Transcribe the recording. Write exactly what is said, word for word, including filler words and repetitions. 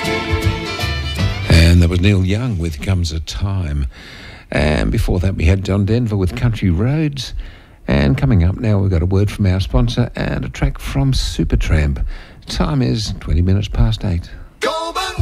And that was Neil Young with Comes a Time. And before that we had John Denver with Country Roads. And coming up now we've got a word from our sponsor and a track from Supertramp. Time is twenty minutes past eight.